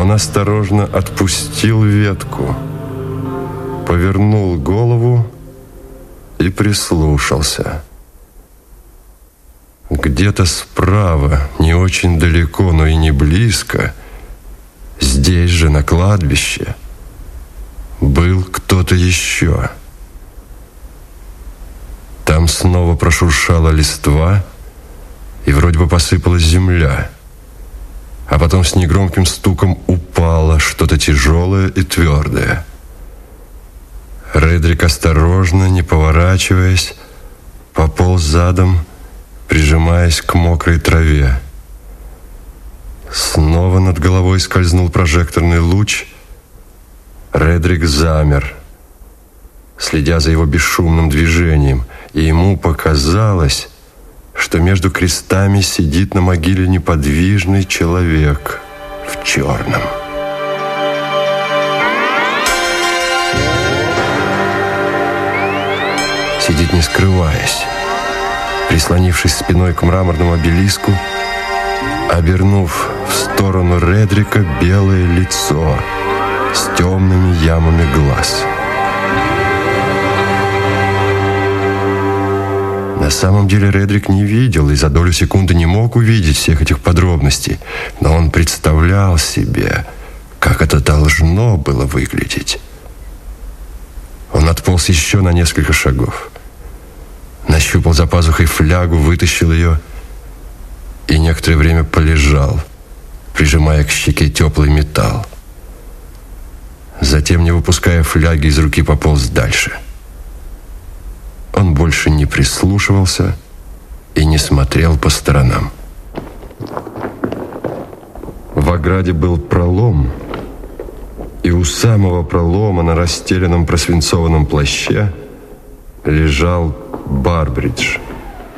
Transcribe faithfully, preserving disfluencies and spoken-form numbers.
Он осторожно отпустил ветку, повернул голову и прислушался. Где-то справа, не очень далеко, но и не близко, здесь же, на кладбище, был кто-то еще. Там снова прошуршала листва, и вроде бы посыпалась земля. А потом с негромким стуком упало что-то тяжелое и твердое. Редрик осторожно, не поворачиваясь, пополз задом, прижимаясь к мокрой траве. Снова над головой скользнул прожекторный луч. Редрик замер, следя за его бесшумным движением, и ему показалось, что между крестами сидит на могиле неподвижный человек в черном. Сидит не скрываясь, прислонившись спиной к мраморному обелиску, обернув в сторону Редрика белое лицо с темными ямами глаз. На самом деле Редрик не видел и за долю секунды не мог увидеть всех этих подробностей, но он представлял себе, как это должно было выглядеть. Он отполз еще на несколько шагов, нащупал за пазухой флягу, вытащил ее и некоторое время полежал, прижимая к щеке теплый металл. Затем, не выпуская фляги из руки, пополз дальше. Он больше не прислушивался и не смотрел по сторонам. В ограде был пролом, и у самого пролома на расстеленном просвинцованном плаще лежал Барбридж.